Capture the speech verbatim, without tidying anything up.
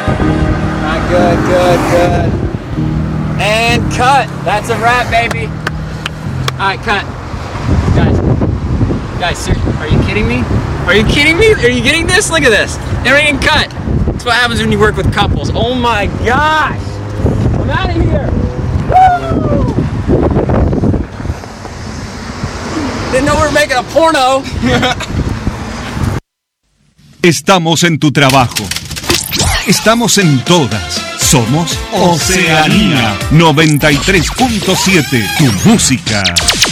Not good, good, good. And cut. That's a wrap, baby. All right, cut. Guys, guys, sir, are you kidding me? Are you kidding me? Are you getting this? Look at this. Everything cut. That's what happens when you work with couples. Oh my gosh. I'm out of here. Woo! Didn't know we were making a porno. Estamos en tu trabajo. Estamos en todas. Somos Oceanía noventa y tres punto siete. Tu música.